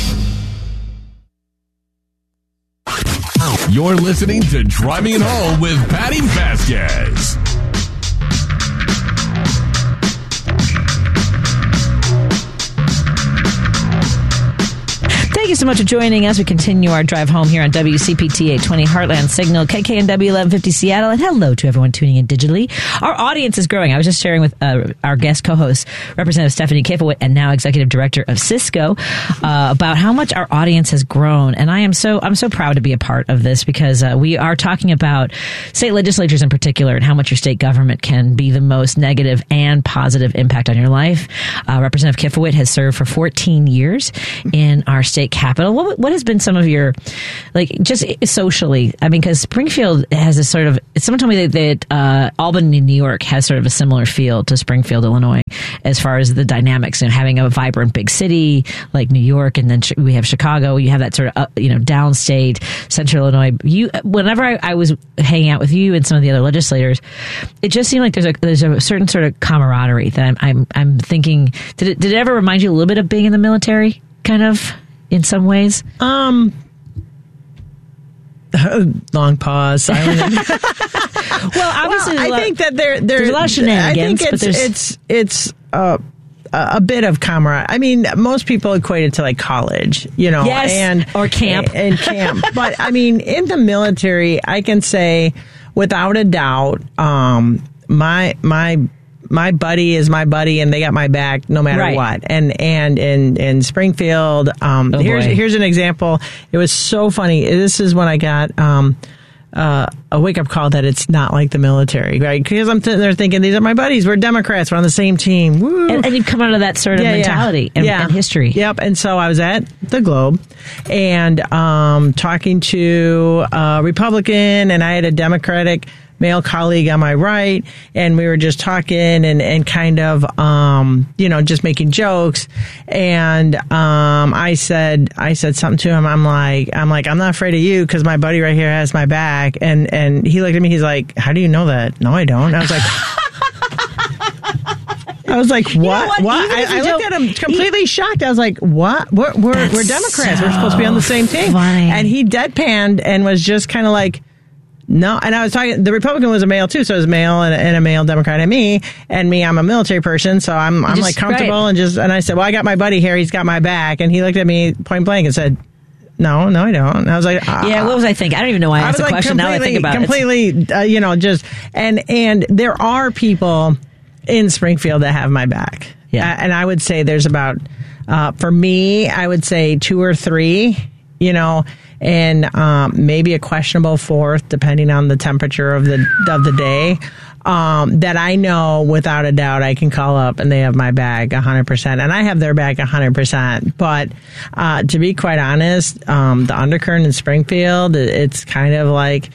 I: You're listening to Driving It Home with Patty Vasquez.
A: Thank you so much for joining us. We continue our drive home here on W C P T eight twenty Heartland Signal, K K N W eleven fifty Seattle, and hello to everyone tuning in digitally. Our audience is growing. I was just sharing with uh, our guest co-host, Representative Stephanie Kifowit, and now Executive Director of Cisco, uh, about how much our audience has grown. And I am so I'm so proud to be a part of this, because uh, we are talking about state legislatures in particular and how much your state government can be the most negative and positive impact on your life. Uh, Representative Kifowit has served for fourteen years in our state capital. What, what has been some of your, like, just socially? I mean, because Springfield has a sort of, someone told me that, that uh, Albany, New York has sort of a similar feel to Springfield, Illinois, as far as the dynamics and having a vibrant big city like New York, and then we have Chicago. You have that sort of, uh, you know, downstate, central Illinois. You, whenever I, I was hanging out with you and some of the other legislators, it just seemed like there's a there's a certain sort of camaraderie that I'm I'm, I'm thinking. Did it did it ever remind you a little bit of being in the military, kind of? In some ways?
B: Um, long pause. Silent.
A: well, obviously,
B: well, I
A: lot,
B: think that there, there
A: there's a lot of shenanigans.
B: I think it's
A: but there's,
B: it's it's uh, a bit of camaraderie. I mean, most people equate it to like college, you know,
A: yes,
B: and
A: or camp
B: and camp. But I mean, in the military, I can say without a doubt, um, my my. my buddy is my buddy, and they got my back no matter
A: Right.
B: what. And and in in Springfield, um,
A: Oh,
B: here's
A: boy.
B: here's an example. It was so funny. This is when I got um, uh, a wake up call that it's not like the military, right? Because I'm sitting there thinking these are my buddies. We're Democrats. We're on the same team. Woo.
A: And, and you've come out of that sort of
B: Yeah, yeah.
A: mentality and,
B: Yeah.
A: and history.
B: Yep. And so I was at the Globe and um, talking to a Republican, and I had a Democratic male colleague on my right, and we were just talking and, and kind of, um, you know, just making jokes. And um, I said, I said something to him. I'm like, I'm like, I'm not afraid of you because my buddy right here has my back. And and he looked at me. He's like, how do you know that? No, I don't. I was like. I was like, what?
A: what?
B: What?
A: Even if
B: I,
A: you
B: I looked
A: don't-
B: at him completely shocked. I was like, what? We're, we're,
A: That's
B: we're Democrats.
A: so
B: We're supposed to be on the same team.
A: funny.
B: And he deadpanned and was just kind of like, no. And I was talking, the Republican was a male too. So it was male and, and a male Democrat and me. And me, I'm a military person. So I'm, I'm
A: just-
B: like comfortable
A: right.
B: and just, and I said, well, I got my buddy here. He's got my back. And he looked at me point blank and said, no, no, I don't. And I was like, ah.
A: Yeah, what was I thinking? I don't even know why I asked
B: was
A: the
B: like
A: question. Now that I think about it.
B: completely, uh, you know, just and and there are people in Springfield that have my back.
A: Yeah,
B: uh, and I would say there's about uh, for me, I would say two or three. You know, and um, maybe a questionable fourth, depending on the temperature of the of the day. Um, that I know without a doubt I can call up and they have my back one hundred percent. And I have their back one hundred percent. But uh, to be quite honest, um, the undercurrent in Springfield, it's kind of like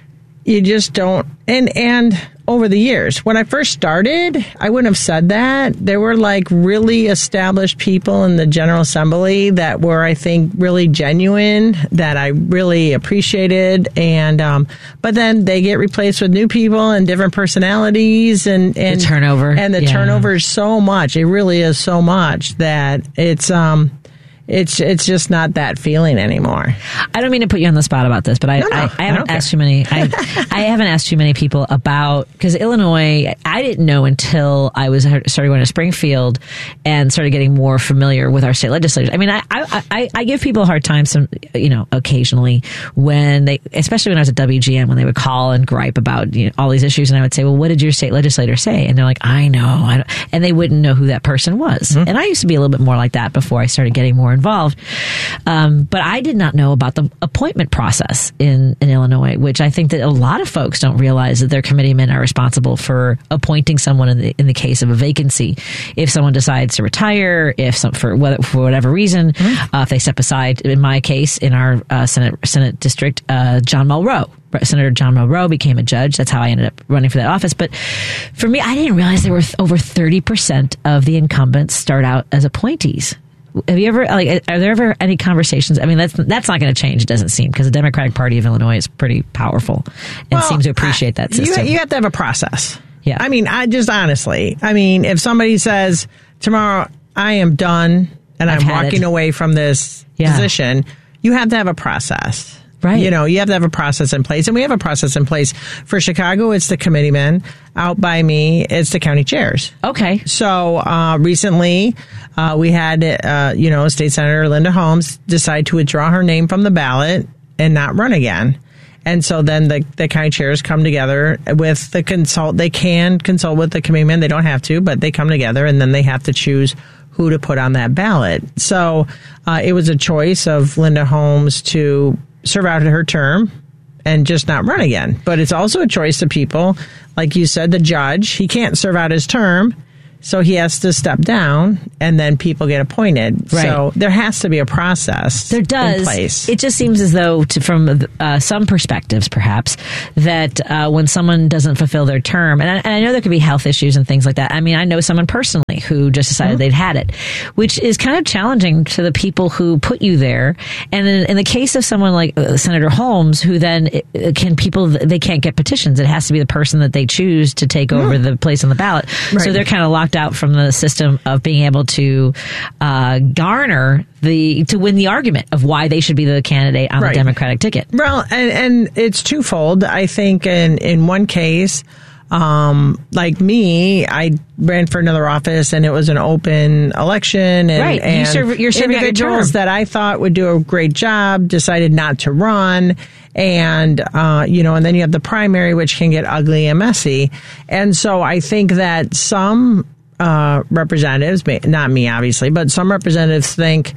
B: you just don't. And, and over the years, when I first started, I wouldn't have said that. There were like really established people in the General Assembly that were, I think, really genuine, that I really appreciated. And, um, but then they get replaced with new people and different personalities and, and
A: The turnover.
B: And the
A: Yeah.
B: turnover is so much. It really is so much that it's, um, It's it's just not that feeling anymore.
A: I don't mean to put you on the spot about this, but I,
B: No, no,
A: I, I
B: I
A: haven't
B: don't
A: asked too many. I, I haven't asked too many people about because Illinois. I didn't know until I was started going to Springfield and started getting more familiar with our state legislators. I mean, I I, I, I give people a hard time some you know occasionally when they, especially when I was at W G N, when they would call and gripe about you know, all these issues, and I would say, well, what did your state legislator say? And they're like, I know, I don't, and they wouldn't know who that person was.
B: Mm-hmm.
A: And I used to be a little bit more like that before I started getting more involved. Um, but I did not know about the appointment process in, in Illinois, which I think that a lot of folks don't realize that their committeemen are responsible for appointing someone in the, in the case of a vacancy. If someone decides to retire, if some, for, whether, for whatever reason, mm-hmm. uh, if they step aside, in my case, in our uh, Senate, Senate district, uh, John Mulrow. Senator John Mulrow became a judge. That's how I ended up running for that office. But for me, I didn't realize there were th- over thirty percent of the incumbents start out as appointees. Have you ever, like, are there ever any conversations? I mean, that's that's not going to change, it doesn't seem, because the Democratic Party of Illinois is pretty powerful and
B: Well,
A: seems to appreciate that system.
B: You, you have to have a process.
A: Yeah.
B: I mean, I just honestly, I mean, if somebody says tomorrow I am done and
A: I've
B: I'm
A: had
B: walking
A: it.
B: away from this
A: Yeah.
B: position, you have to have a process.
A: Right.
B: You know, you have to have a process in place. And we have a process in place. For Chicago, it's the committeemen. Out by me, it's the county chairs.
A: Okay.
B: So uh, recently, uh, we had, uh, you know, State Senator Linda Holmes decide to withdraw her name from the ballot and not run again. And so then the, the county chairs come together with the consult. They can consult with the committeemen. They don't have to, but they come together and then they have to choose who to put on that ballot. So uh, it was a choice of Linda Holmes to serve out her term and just not run again. But it's also a choice of people, like you said, the judge, he can't serve out his term, so he has to step down, and then people get appointed.
A: Right.
B: So there has to be a process
A: There does.
B: in place.
A: It just seems as though, to, from uh, some perspectives, perhaps, that uh, when someone doesn't fulfill their term, and I, and I know there could be health issues and things like that. I mean, I know someone personally who just decided mm-hmm. they'd had it, which is kind of challenging to the people who put you there. And in, in the case of someone like uh, Senator Holmes, who then uh, can people, they can't get petitions. It has to be the person that they choose to take mm-hmm. over the place on the ballot.
B: Right.
A: So they're kind of locked out from the system of being able to uh, garner the to win the argument of why they should be the candidate on
B: Right.
A: the Democratic ticket.
B: Well, and, and it's twofold. I think in, in one case, um, like me, I ran for another office and it was an open election. And,
A: Right. You
B: and
A: serve- you're serving out your
B: individuals
A: term.
B: that I thought would do a great job decided not to run. And, uh, you know, and then you have the primary, which can get ugly and messy. And so I think that some uh, representatives, not me, obviously, but some representatives think,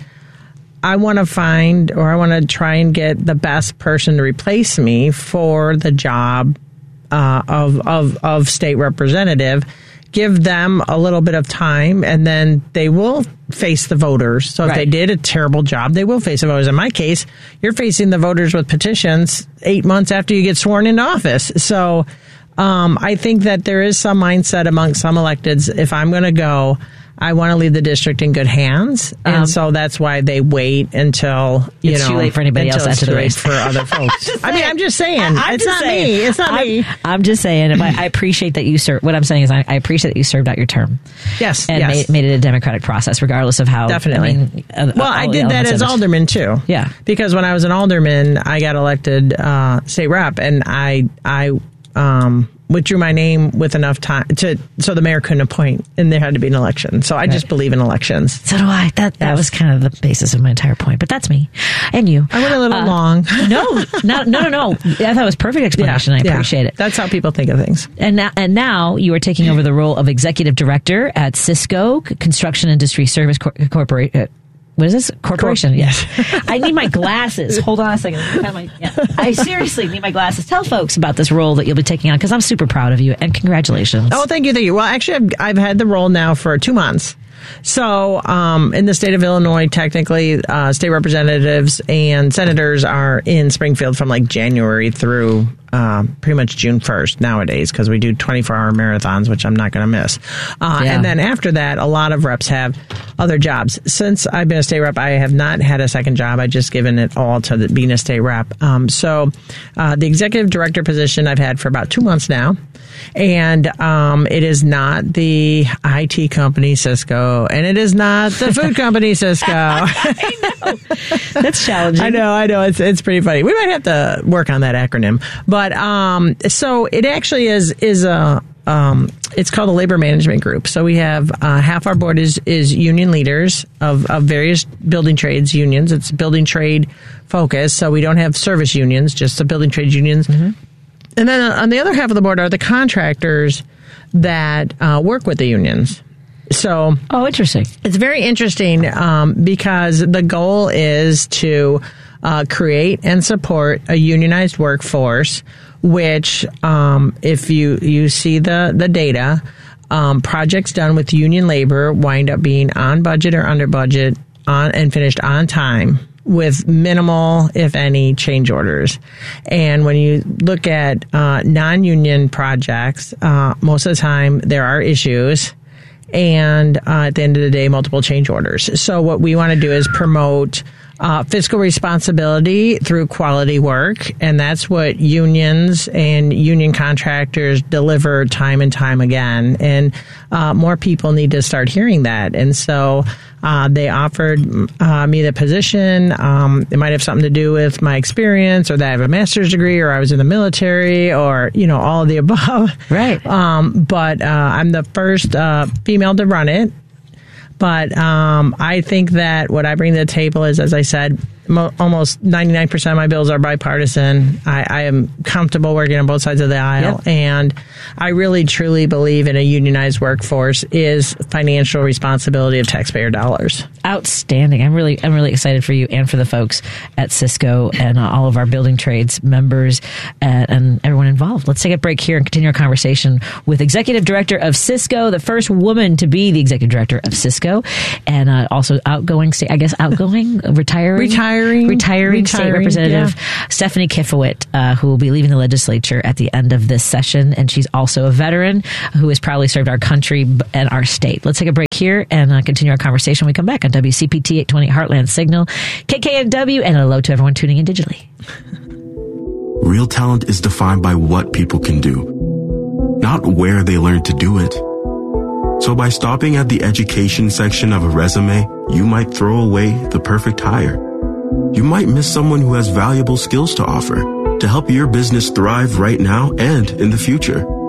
B: I want to find or I want to try and get the best person to replace me for the job uh, of, of, of state representative. Give them a little bit of time, and then they will face the voters. So if
A: Right.
B: they did a terrible job, they will face the voters. In my case, you're facing the voters with petitions eight months after you get sworn into office. So um, I think that there is some mindset among some electeds, if I'm going to go, I want to leave the district in good hands. And
A: Um,
B: so that's why they wait until, you
A: It's
B: know.
A: too late for anybody else
B: until
A: to
B: it's
A: enter the
B: too late
A: race.
B: for other folks. I mean, I'm just saying.
A: I'm
B: it's
A: just
B: not
A: saying.
B: me. It's not
A: I'm,
B: me.
A: I'm just saying. If I, I appreciate that you served. What I'm saying is, I, I appreciate that you served out your term.
B: Yes,
A: and
B: yes.
A: made, made it a democratic process, regardless of how.
B: Definitely.
A: I mean, uh,
B: Well,
A: all
B: I
A: the
B: did that
A: elements
B: as
A: of it.
B: alderman too.
A: Yeah.
B: Because when I was an alderman, I got elected uh, state rep, and I I um, withdrew my name with enough time to so the mayor couldn't appoint, and there had to be an election. So I just believe in elections.
A: So do I. That that
B: Yes.
A: was kind of the basis of my entire point. But that's me and you.
B: I went a little
A: Uh,
B: long.
A: No, no, no, no, no. I thought it was a perfect explanation. I
B: Yeah.
A: appreciate it.
B: That's how people think of things.
A: And now, and now you are taking over the role of executive director at Cisco Construction Industry Service Cor- Corporation. Uh, what is this? Corporation. Yes. I need my glasses. Hold on a second. Have my- yeah. I seriously need my glasses. Tell folks about this role that you'll be taking on, because I'm super proud of you, and congratulations.
B: Oh, thank you, thank you. Well, actually, I've, I've had the role now for two months. So, um, in the state of Illinois, technically, uh, state representatives and senators are in Springfield from like January through um, pretty much June first nowadays, because we do twenty-four hour marathons, which I'm not going to miss. Uh,
A: Yeah.
B: And then after that, a lot of reps have other jobs. Since I've been a state rep, I have not had a second job. I've just given it all to the, being a state rep. Um, so, uh, the executive director position I've had for about two months now. And um, it is not the I T company Cisco, and it is not the food company Cisco.
A: I know. That's challenging.
B: I know, I know. It's it's pretty funny. We might have to work on that acronym. But um, so it actually is is a um, it's called a labor management group. So we have uh, half our board is is union leaders of, of various building trades unions. It's building trade focused. So we don't have service unions, just the building trade unions. Mm-hmm. And then on the other half of the board are the contractors that uh, work with the unions. So,
A: oh, interesting.
B: It's very interesting um, because the goal is to uh, create and support a unionized workforce, which, um, if you, you see the, the data, um, projects done with union labor wind up being on budget or under budget on and finished on time, with minimal, if any, change orders. And when you look at uh, non-union projects, uh, most of the time there are issues, and uh, at the end of the day, multiple change orders. So what we want to do is promote uh, fiscal responsibility through quality work, and that's what unions and union contractors deliver time and time again. And uh, more people need to start hearing that. And so uh, they offered uh, me the position. Um, it might have something to do with my experience, or that I have a master's degree, or I was in the military, or, you know, all of the above.
A: Right.
B: Um, but uh, I'm the first uh, female to run it. But um, I think that what I bring to the table is, as I said, mo- almost ninety-nine percent of my bills are bipartisan. I, I am comfortable working on both sides of the aisle.
A: Yep.
B: And I really, truly believe in a unionized workforce is financial responsibility of taxpayer dollars.
A: Outstanding. I'm really, I'm really excited for you and for the folks at Cisco and uh, all of our building trades members and, and everyone involved. Let's take a break here and continue our conversation with Executive Director of Cisco, the first woman to be the Executive Director of Cisco, and uh, also outgoing, state, I guess, outgoing, retiring,
B: Retiring.
A: retiring, state
B: Retiring,
A: representative
B: yeah.
A: Stephanie Kifowit, uh, who will be leaving the legislature at the end of this session, and she's also a veteran who has proudly served our country and our state. Let's take a break here and uh, continue our conversation when we come back on W C P T eight twenty Heartland Signal, K K N W, and hello to everyone tuning in digitally.
S: Real talent is defined by what people can do, not where they learn to do it. So by stopping at the education section of a resume, you might throw away the perfect hire. You might miss someone who has valuable skills to offer to help your business thrive right now and in the future.